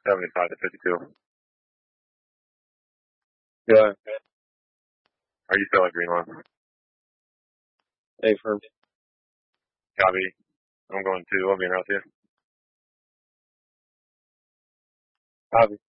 75 to 52. Yeah. Are you still at Greenlawn? Hey, firm. Copy. I'm going to. I'll be in around here. Copy.